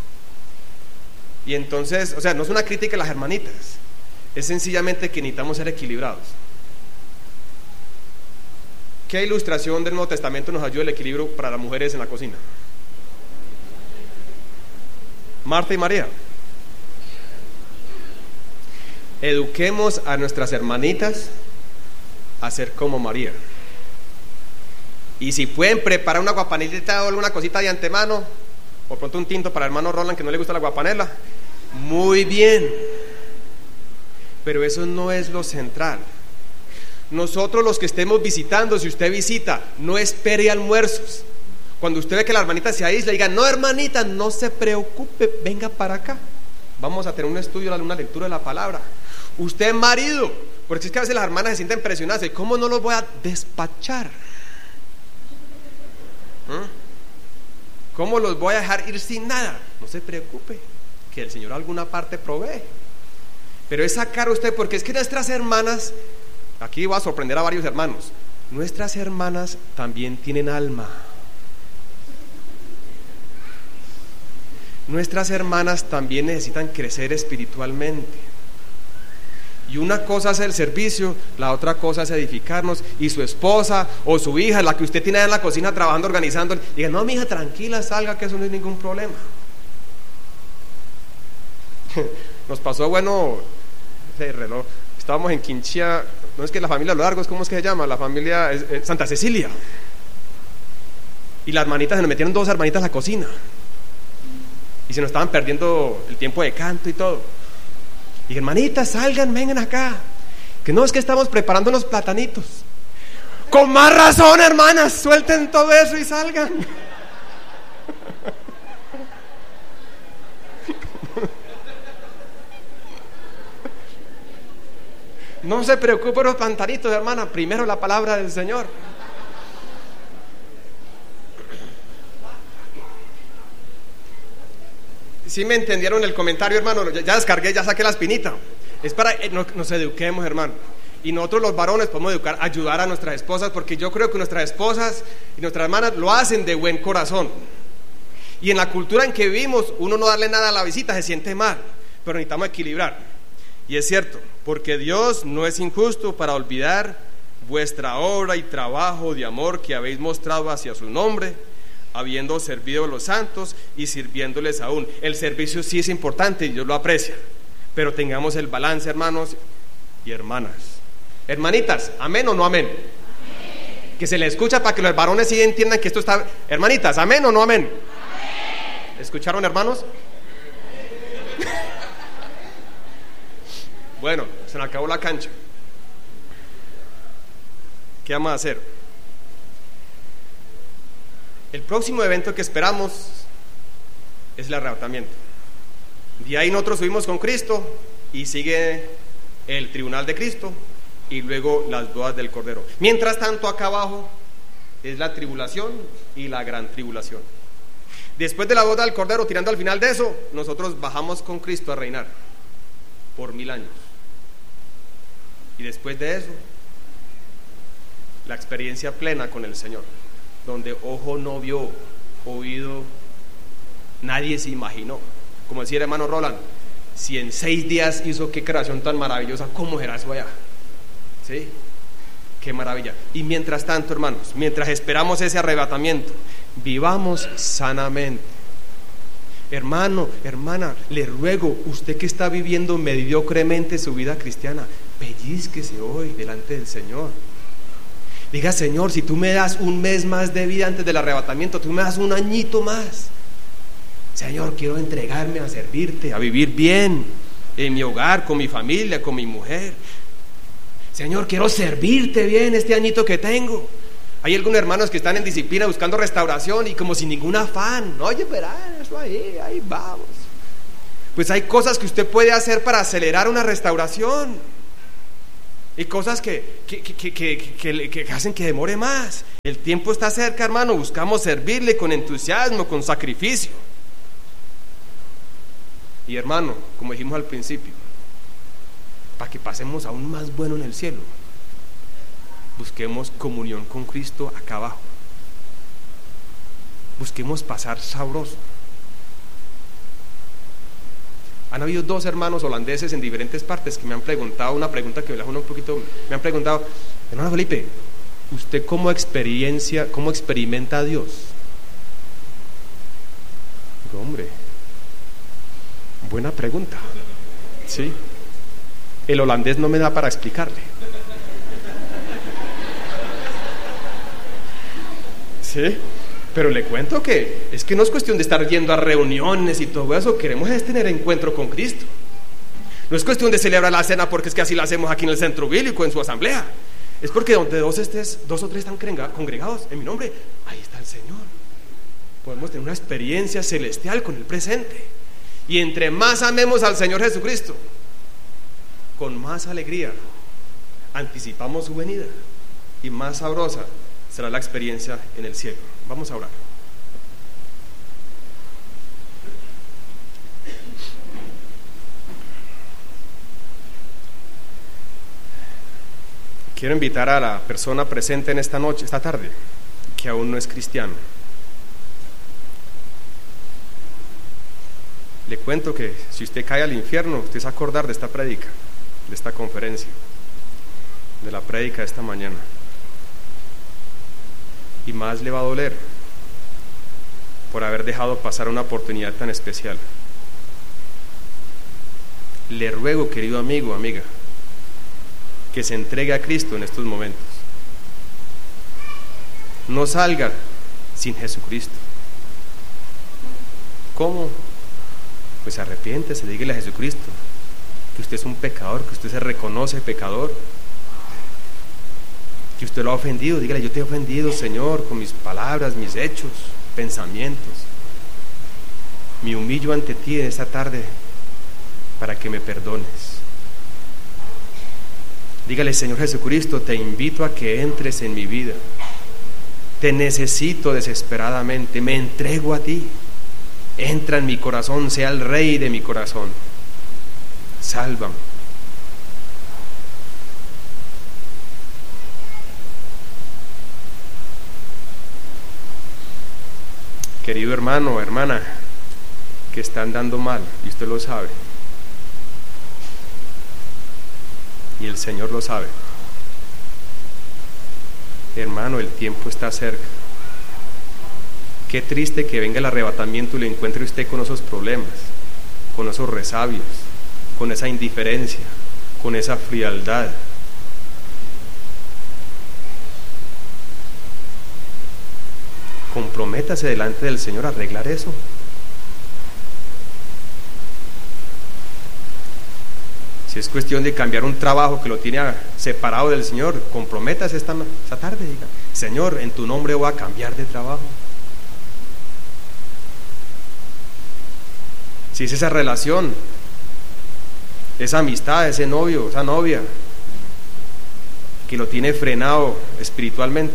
Speaker 1: Y entonces, o sea, no es una crítica a las hermanitas, es sencillamente que necesitamos ser equilibrados. ¿Qué ilustración del Nuevo Testamento nos ayuda el equilibrio para las mujeres en la cocina? Marta y María. Eduquemos a nuestras hermanitas a ser como María. Y si pueden preparar una guapanelita o alguna cosita de antemano, o pronto un tinto para el hermano Roland que no le gusta la guapanela, muy bien. Pero eso no es lo central. Nosotros los que estemos visitando, si usted visita, no espere almuerzos. Cuando usted ve que la hermanita se aísla, diga, no hermanita, no se preocupe, venga para acá. Vamos a tener un estudio, una lectura de la palabra. Usted marido, porque es que a veces las hermanas se sienten presionadas, ¿y cómo no los voy a despachar? ¿Mm? ¿Cómo los voy a dejar ir sin nada? No se preocupe, que el Señor alguna parte provee. Pero es sacar a usted, porque es que nuestras hermanas, aquí va a sorprender a varios hermanos, nuestras hermanas también tienen alma. Nuestras hermanas también necesitan crecer espiritualmente. Y una cosa es el servicio, la otra cosa es edificarnos. Y su esposa o su hija, la que usted tiene en la cocina trabajando, organizando, diga, no, mi hija, tranquila, salga, que eso no es ningún problema. Nos pasó, bueno, el reloj, estábamos en Quinchía, no es que la familia Lo Largo, ¿cómo es que se llama? La familia es, es Santa Cecilia. Y las hermanitas, se nos metieron dos hermanitas a la cocina. Y se nos estaban perdiendo el tiempo de canto y todo. Y hermanitas, salgan, vengan acá. Que no, es que estamos preparando unos platanitos. Con más razón, hermanas, suelten todo eso y salgan. No se preocupe por los platanitos, hermana. Primero la palabra del Señor. Si me entendieron el comentario, hermano, ya, ya descargué, ya saqué la espinita. Es para que nos, nos eduquemos, hermano. Y nosotros los varones podemos educar, ayudar a nuestras esposas, porque yo creo que nuestras esposas y nuestras hermanas lo hacen de buen corazón. Y en la cultura en que vivimos, uno no darle nada a la visita se siente mal, pero necesitamos equilibrar. Y es cierto, porque Dios no es injusto para olvidar vuestra obra y trabajo de amor que habéis mostrado hacia su nombre, habiendo servido a los santos y sirviéndoles aún. El servicio sí es importante y Dios lo aprecia, pero tengamos el balance, hermanos y hermanas. Hermanitas, ¿amén o no amén? Amén. Que se le escucha para que los varones sí entiendan que esto está. Hermanitas, ¿amén o no amén? Amén. ¿Escucharon, hermanos? Bueno, se me acabó la cancha. ¿Qué vamos a hacer? El próximo evento que esperamos es el arrebatamiento. De ahí nosotros subimos con Cristo y sigue el tribunal de Cristo y luego las bodas del Cordero. Mientras tanto, acá abajo es la tribulación y la gran tribulación. Después de la boda del Cordero, tirando al final de eso, nosotros bajamos con Cristo a reinar por mil años. Y después de eso, la experiencia plena con el Señor, donde ojo no vio, oído nadie se imaginó. Como decía el hermano Roland, si en seis días hizo qué creación tan maravillosa, ¿cómo será eso allá? ¿Sí? Qué maravilla. Y mientras tanto, hermanos, mientras esperamos ese arrebatamiento, vivamos sanamente. Hermano, hermana, le ruego, usted que está viviendo mediocremente su vida cristiana, pellizquese hoy delante del Señor. Diga, Señor, si tú me das un mes más de vida antes del arrebatamiento, tú me das un añito más. Señor, quiero entregarme a servirte, a vivir bien en mi hogar, con mi familia, con mi mujer. Señor, quiero servirte bien este añito que tengo. Hay algunos hermanos que están en disciplina buscando restauración y como sin ningún afán. Oye, verá, eso ahí, ahí vamos. Pues hay cosas que usted puede hacer para acelerar una restauración. Y cosas que, que, que, que, que, que, que hacen que demore más. El tiempo está cerca, hermano. Buscamos servirle con entusiasmo, con sacrificio. Y hermano, como dijimos al principio, para que pasemos aún más bueno en el cielo, busquemos comunión con Cristo acá abajo. Busquemos pasar sabroso. Han habido dos hermanos holandeses en diferentes partes que me han preguntado una pregunta que me la un poquito, me han preguntado, hermano Felipe, ¿usted cómo experiencia, cómo experimenta a Dios? Digo, hombre, buena pregunta. Sí. El holandés no me da para explicarle. Sí, pero le cuento que es que no es cuestión de estar yendo a reuniones y todo eso, queremos es tener encuentro con Cristo. No es cuestión de celebrar la cena porque es que así la hacemos aquí en el centro bíblico, en su asamblea. Es porque donde dos, estés, dos o tres están congregados en mi nombre, ahí está el Señor. Podemos tener una experiencia celestial con el presente. Y entre más amemos al Señor Jesucristo, con más alegría anticipamos su venida y más sabrosa será la experiencia en el cielo. Vamos a orar. Quiero invitar a la persona presente en esta noche, esta tarde, que aún no es cristiano. Le cuento que si usted cae al infierno, usted se va a acordar de esta prédica, de esta conferencia, de la prédica de esta mañana. Y más le va a doler por haber dejado pasar una oportunidad tan especial. Le ruego, querido amigo, amiga, que se entregue a Cristo en estos momentos. No salga sin Jesucristo. ¿Cómo? Pues arrepiéntese, dígale a Jesucristo que usted es un pecador, que usted se reconoce pecador, que usted lo ha ofendido. Dígale: yo te he ofendido, Señor, con mis palabras, mis hechos, pensamientos. Me humillo ante ti en esta tarde para que me perdones. Dígale: Señor Jesucristo, te invito a que entres en mi vida. Te necesito desesperadamente, me entrego a ti. Entra en mi corazón, sea el rey de mi corazón. Sálvame. Querido hermano o hermana que está andando mal, y usted lo sabe, y el Señor lo sabe, hermano, el tiempo está cerca. Qué triste que venga el arrebatamiento y lo encuentre usted con esos problemas, con esos resabios, con esa indiferencia, con esa frialdad. Comprométase delante del Señor a arreglar eso. Si es cuestión de cambiar un trabajo que lo tiene separado del Señor, comprométase esta, esta tarde. Diga: Señor, en tu nombre voy a cambiar de trabajo. Si es esa relación, esa amistad, ese novio, esa novia que lo tiene frenado espiritualmente,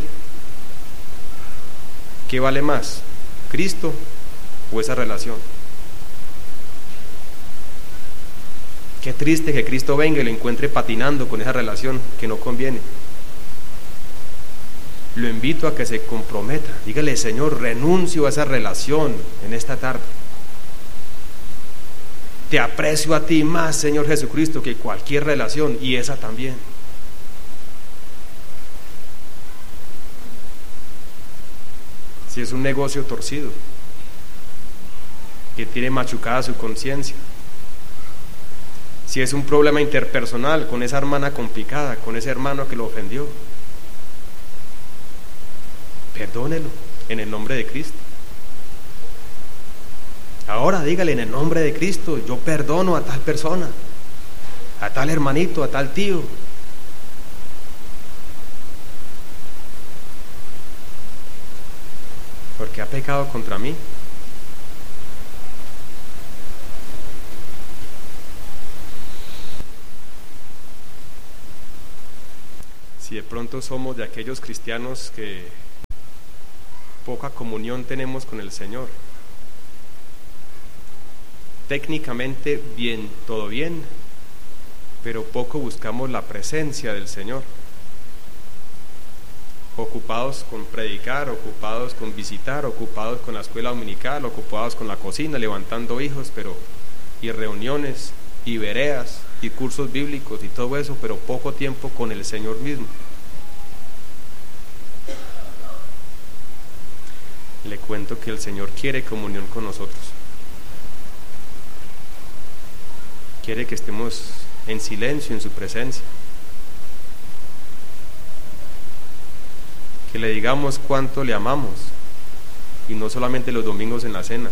Speaker 1: ¿qué vale más? ¿Cristo o esa relación? Qué triste que Cristo venga y lo encuentre patinando con esa relación que no conviene. Lo invito a que se comprometa. Dígale: Señor, renuncio a esa relación en esta tarde. Te aprecio a ti más, Señor Jesucristo, que cualquier relación, y esa también. Si es un negocio torcido, que tiene machucada su conciencia, si es un problema interpersonal con esa hermana complicada, con ese hermano que lo ofendió, perdónelo en el nombre de Cristo. Ahora dígale: en el nombre de Cristo, yo perdono a tal persona, a tal hermanito, a tal tío. Porque ha pecado contra mí. Si de pronto somos de aquellos cristianos que poca comunión tenemos con el Señor, técnicamente bien, todo bien, pero poco buscamos la presencia del Señor. Ocupados con predicar, ocupados con visitar, ocupados con la escuela dominical, ocupados con la cocina, levantando hijos, pero y reuniones, y veredas, y cursos bíblicos y todo eso, pero poco tiempo con el Señor mismo. Le cuento que el Señor quiere comunión con nosotros. Quiere que estemos en silencio en su presencia, que le digamos cuánto le amamos, y no solamente los domingos en la cena.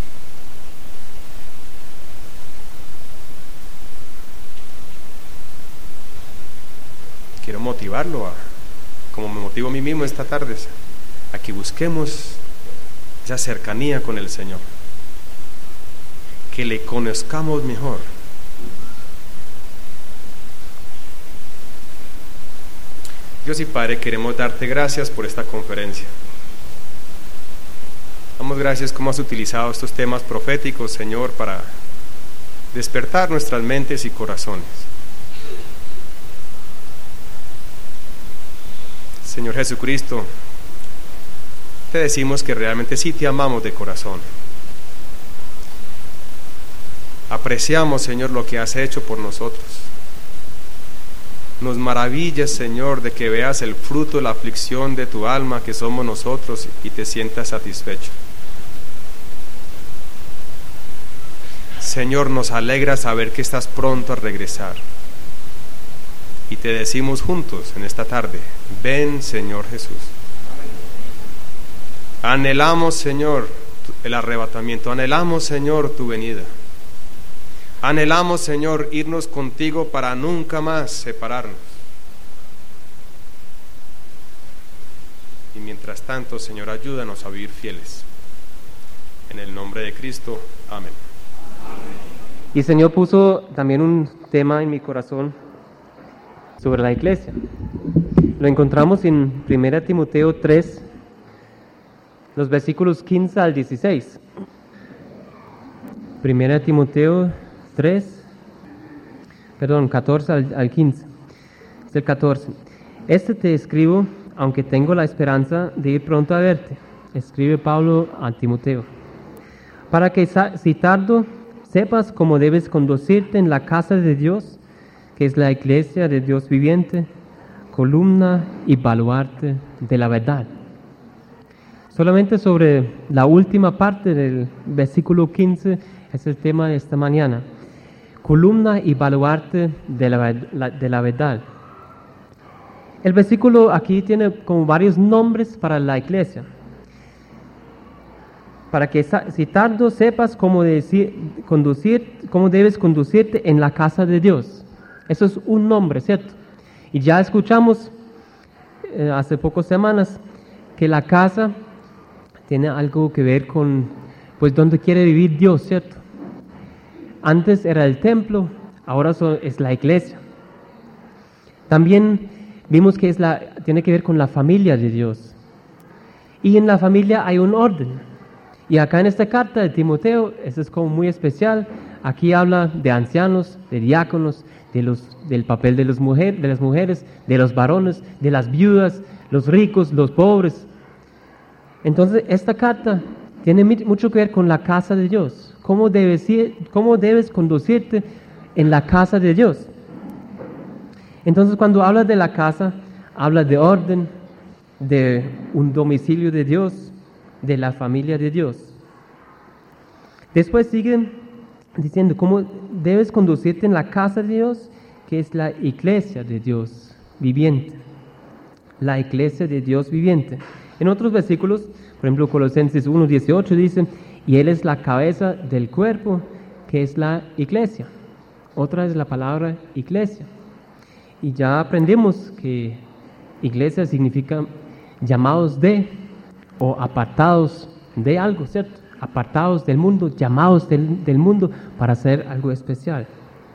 Speaker 1: Quiero motivarlo, a, como me motivo a mí mismo esta tarde, a que busquemos esa cercanía con el Señor, que le conozcamos mejor. Dios y Padre, queremos darte gracias por esta conferencia. Damos gracias cómo has utilizado estos temas proféticos, Señor, para despertar nuestras mentes y corazones. Señor Jesucristo, te decimos que realmente sí te amamos de corazón. Apreciamos, Señor, lo que has hecho por nosotros. Nos maravillas, Señor, de que veas el fruto de la aflicción de tu alma, que somos nosotros, y te sientas satisfecho. Señor, nos alegra saber que estás pronto a regresar. Y te decimos juntos en esta tarde: ven, Señor Jesús. Anhelamos, Señor, el arrebatamiento. Anhelamos, Señor, tu venida. Anhelamos, Señor, irnos contigo para nunca más separarnos. Y mientras tanto, Señor, ayúdanos a vivir fieles. En el nombre de Cristo, amén.
Speaker 2: Y el Señor puso también un tema en mi corazón sobre la iglesia. Lo encontramos en primera Timoteo tres, los versículos quince al dieciséis. primera Timoteo tres, perdón, catorce al, al quince. Es el catorce. Este te escribo, aunque tengo la esperanza de ir pronto a verte, escribe Pablo a Timoteo, para que si tardo sepas cómo debes conducirte en la casa de Dios, que es la iglesia de Dios viviente, columna y baluarte de la verdad. Solamente sobre la última parte del versículo quince es el tema de esta mañana. Columna y baluarte de la, de la verdad. El versículo aquí tiene como varios nombres para la iglesia. Para que si tardo sepas cómo, decir, conducir, cómo debes conducirte en la casa de Dios. Eso es un nombre, ¿cierto? Y ya escuchamos eh, hace pocas semanas que la casa tiene algo que ver con, pues, dónde quiere vivir Dios, ¿cierto? Antes era el templo, ahora so, es la iglesia. También vimos que es la, tiene que ver con la familia de Dios. Y en la familia hay un orden. Y acá en esta carta de Timoteo, eso es como muy especial. Aquí habla de ancianos, de diáconos, de los, del papel de, los mujer, de las mujeres, de los varones, de las viudas, los ricos, los pobres. Entonces, esta carta tiene mucho que ver con la casa de Dios. ¿Cómo debes, ir, cómo debes conducirte en la casa de Dios? Entonces, cuando habla de la casa, habla de orden, de un domicilio de Dios, de la familia de Dios. Después siguen diciendo cómo debes conducirte en la casa de Dios, que es la iglesia de Dios viviente. La iglesia de Dios viviente. En otros versículos, por ejemplo, Colosenses uno dieciocho dice: y Él es la cabeza del cuerpo, que es la iglesia. Otra es la palabra iglesia. Y ya aprendimos que iglesia significa llamados de o apartados de algo, ¿cierto? Apartados del mundo, llamados del, del mundo para hacer algo especial.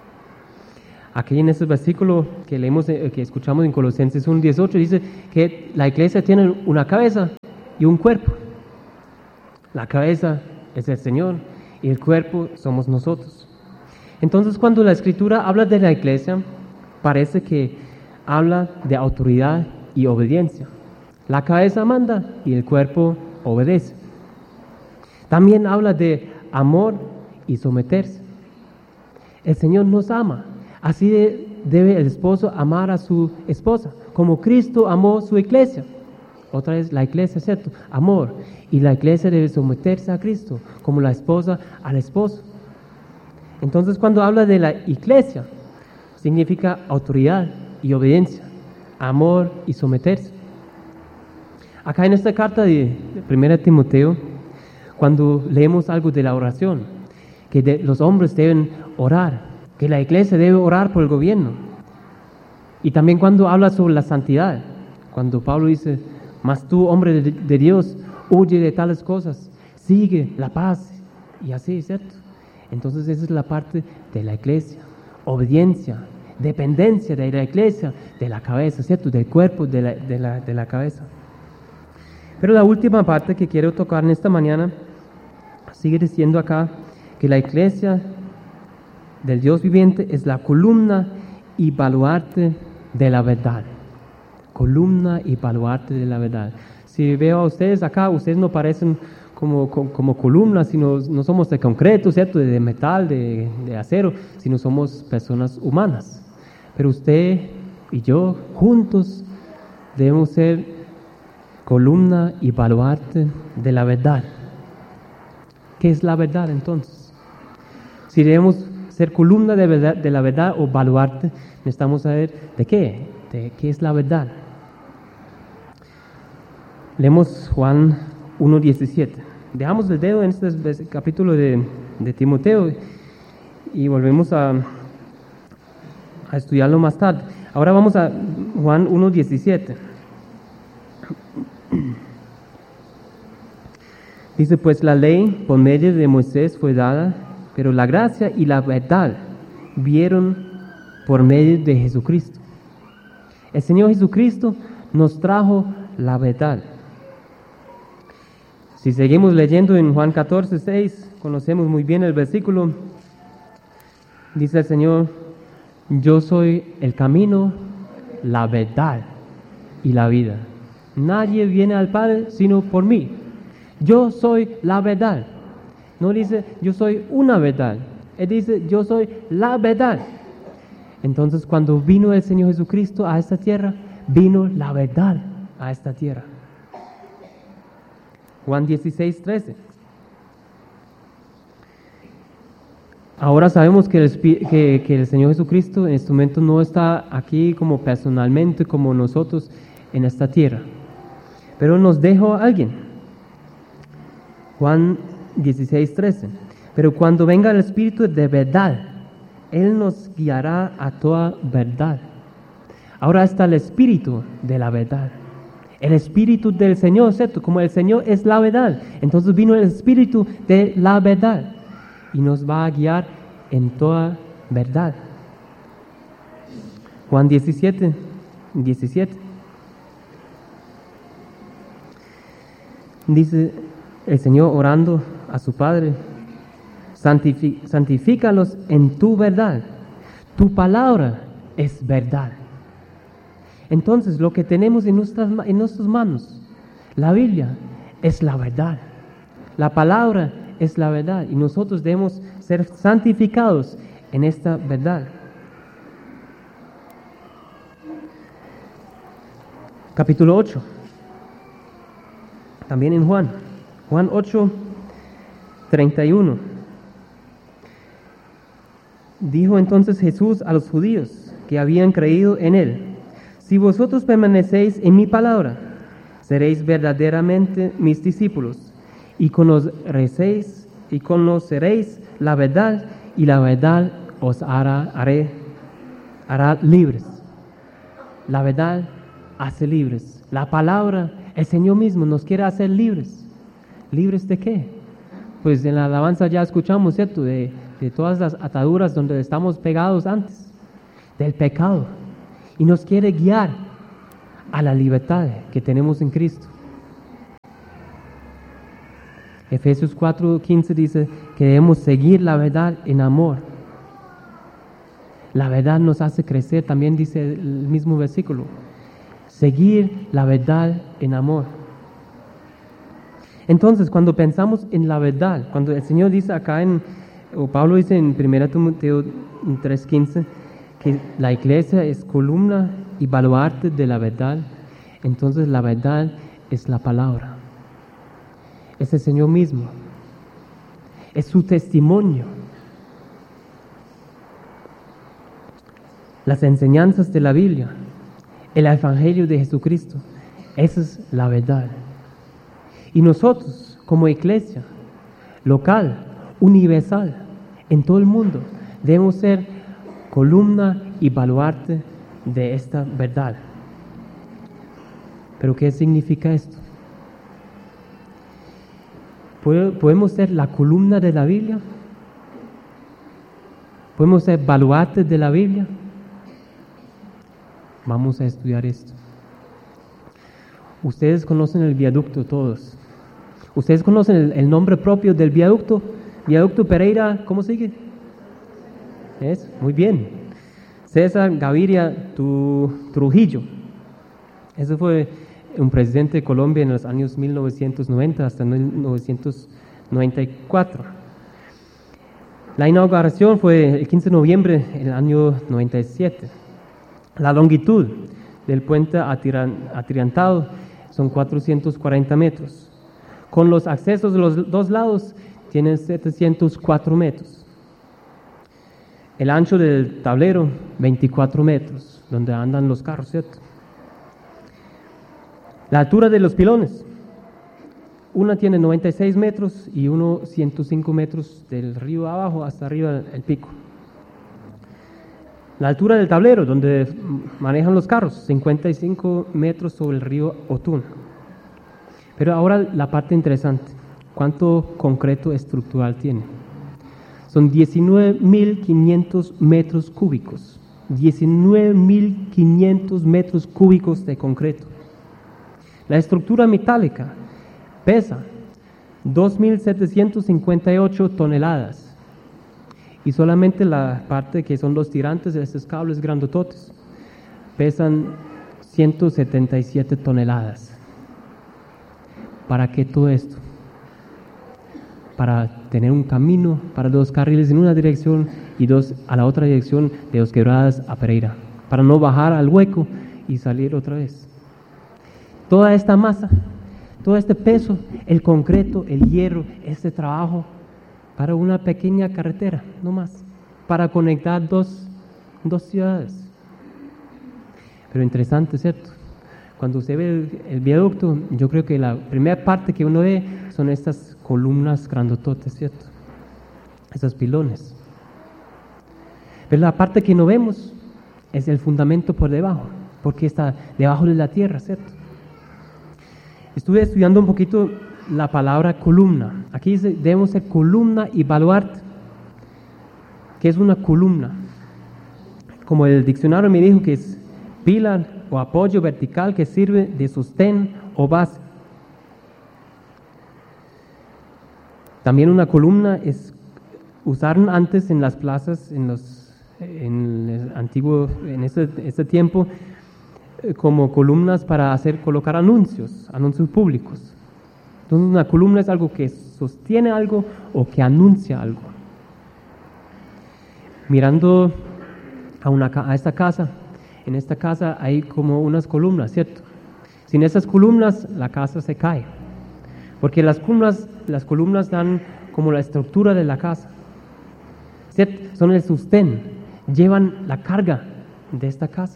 Speaker 2: Aquí en este versículo que leemos, que escuchamos en Colosenses uno dieciocho, dice que la iglesia tiene una cabeza y un cuerpo. La cabeza es el Señor y el cuerpo somos nosotros. Entonces, cuando la Escritura habla de la iglesia, parece que habla de autoridad y obediencia. La cabeza manda y el cuerpo obedece. También habla de amor y someterse. El Señor nos ama. Así de, debe el esposo amar a su esposa, como Cristo amó a su iglesia. Otra vez la iglesia, ¿cierto? Amor. Y la iglesia debe someterse a Cristo, como la esposa al esposo. Entonces, cuando habla de la iglesia, significa autoridad y obediencia, amor y someterse. Acá en esta carta de primera Timoteo, cuando leemos algo de la oración, que de, los hombres deben orar, que la iglesia debe orar por el gobierno. Y también cuando habla sobre la santidad, cuando Pablo dice, mas tú, hombre de, de Dios, huye de tales cosas, sigue la paz, y así, ¿cierto? Entonces esa es la parte de la iglesia, obediencia, dependencia de la iglesia, de la cabeza, ¿cierto? Del cuerpo, de la, de la, de la cabeza. Pero la última parte que quiero tocar en esta mañana, sigue diciendo acá que la iglesia del Dios viviente es la columna y baluarte de la verdad. Columna y baluarte de la verdad. Si veo a ustedes acá, ustedes no parecen como, como, como columnas, sino no somos de concreto, ¿cierto? De metal, de, de acero, sino somos personas humanas. Pero usted y yo juntos debemos ser columna y baluarte de la verdad. ¿Qué es la verdad entonces? Si debemos ser columna de, verdad, de la verdad o baluarte, necesitamos saber de qué, de qué es la verdad. Leemos Juan uno diecisiete. Dejamos el dedo en este capítulo de, de Timoteo y volvemos a, a estudiarlo más tarde. Ahora vamos a Juan uno diecisiete. Dice, pues la ley por medio de Moisés fue dada, pero la gracia y la verdad vieron por medio de Jesucristo. El Señor Jesucristo nos trajo la verdad. Si seguimos leyendo en Juan catorce, seis, conocemos muy bien el versículo. Dice el Señor, yo soy el camino, la verdad y la vida. Nadie viene al Padre sino por mí. Yo soy la verdad. No dice, yo soy una verdad. Él dice, yo soy la verdad. Entonces, cuando vino el Señor Jesucristo a esta tierra, vino la verdad a esta tierra. Juan dieciséis, trece. Ahora sabemos que el, que, que el Señor Jesucristo en este momento no está aquí como personalmente, como nosotros en esta tierra. Pero nos dejó a alguien. Juan dieciséis, trece. Pero cuando venga el Espíritu de verdad, Él nos guiará a toda verdad. Ahora está el Espíritu de la verdad. El Espíritu del Señor, ¿cierto? Como el Señor es la verdad. Entonces vino el Espíritu de la verdad y nos va a guiar en toda verdad. Juan diecisiete, diecisiete. Dice el Señor orando a su Padre, santifícalos en tu verdad. Tu palabra es verdad. Entonces, lo que tenemos en nuestras, en nuestras manos, la Biblia, es la verdad. La palabra es la verdad y nosotros debemos ser santificados en esta verdad. Capítulo ocho. También en Juan. Juan ocho, treinta y uno. Dijo entonces Jesús a los judíos que habían creído en Él, si vosotros permanecéis en mi palabra, seréis verdaderamente mis discípulos, y conoceréis, y conoceréis la verdad, y la verdad os hará, haré, hará libres. La verdad hace libres. La palabra, el Señor mismo nos quiere hacer libres. ¿Libres de qué? Pues en la alabanza ya escuchamos, ¿cierto? De, de todas las ataduras donde estamos pegados antes, del pecado. Y nos quiere guiar a la libertad que tenemos en Cristo. Efesios cuatro, quince dice que debemos seguir la verdad en amor. La verdad nos hace crecer, también dice el mismo versículo. Seguir la verdad en amor. Entonces, cuando pensamos en la verdad, cuando el Señor dice acá en, o Pablo dice en primera Timoteo tres, quince, que la iglesia es columna y baluarte de la verdad, entonces la verdad es la palabra, es el Señor mismo, es su testimonio. Las enseñanzas de la Biblia, el Evangelio de Jesucristo, Esa es la verdad. Y nosotros, como iglesia local, universal, en todo el mundo, debemos ser columna y baluarte de esta verdad. ¿Pero qué significa esto? ¿Podemos ser la columna de la Biblia? ¿Podemos ser baluartes de la Biblia? Vamos a estudiar esto. Ustedes conocen el viaducto todos. Ustedes conocen el, el nombre propio del viaducto. Viaducto Pereira, ¿cómo sigue? ¿Es? Muy bien. César Gaviria tu, Trujillo. Ese fue un presidente de Colombia en los años mil novecientos noventa hasta mil novecientos noventa y cuatro. La inauguración fue el quince de noviembre del año noventa y siete. La longitud del puente atirantado son cuatrocientos cuarenta metros. Con los accesos de los dos lados tienen setecientos cuatro metros. El ancho del tablero, veinticuatro metros, donde andan los carros, ¿cierto? La altura de los pilones, una tiene noventa y seis metros y uno ciento cinco metros del río abajo hasta arriba del pico. La altura del tablero, donde manejan los carros, cincuenta y cinco metros sobre el río Otún. Pero ahora la parte interesante, ¿cuánto concreto estructural tiene? Son diecinueve mil quinientos metros cúbicos, diecinueve mil quinientos metros cúbicos de concreto. La estructura metálica pesa dos mil setecientos cincuenta y ocho toneladas. Y solamente la parte que son los tirantes de estos cables grandototes pesan ciento setenta y siete toneladas. ¿Para qué todo esto? Para tener un camino para dos carriles en una dirección y dos a la otra dirección de Dos Quebradas a Pereira, para no bajar al hueco y salir otra vez. Toda esta masa, todo este peso, el concreto, el hierro, este trabajo para una pequeña carretera, no más, para conectar dos, dos ciudades. Pero interesante, ¿cierto? Cuando usted ve el, el viaducto, yo creo que la primera parte que uno ve son estas columnas grandototes, ¿cierto? Esos pilones. Pero la parte que no vemos es el fundamento por debajo, porque está debajo de la tierra, ¿cierto? Estuve estudiando un poquito la palabra columna. Aquí dice, debemos ser columna y baluarte. ¿Qué es una columna? Como el diccionario me dijo que es pilar o apoyo vertical que sirve de sostén o base. También una columna es usaron antes en las plazas, en los en el antiguo, en este, este tiempo, como columnas para hacer colocar anuncios, anuncios públicos. Entonces una columna es algo que sostiene algo o que anuncia algo. Mirando a, una, a esta casa, en esta casa hay como unas columnas, ¿cierto? Sin esas columnas la casa se cae, porque las columnas, las columnas dan como la estructura de la casa, ¿cierto? Son el sostén, llevan la carga de esta casa.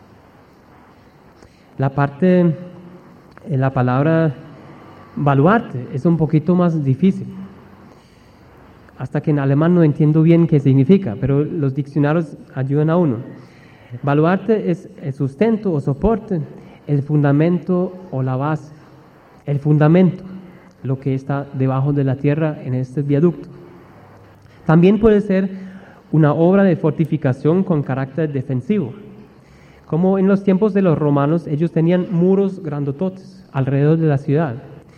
Speaker 2: La parte, la palabra baluarte es un poquito más difícil, hasta que en alemán no entiendo bien qué significa, pero los diccionarios ayudan a uno. Baluarte es el sustento o soporte, el fundamento o la base, el fundamento, lo que está debajo de la tierra en este viaducto. También puede ser una obra de fortificación con carácter defensivo. Como en los tiempos de los romanos, ellos tenían muros grandototes alrededor de la ciudad.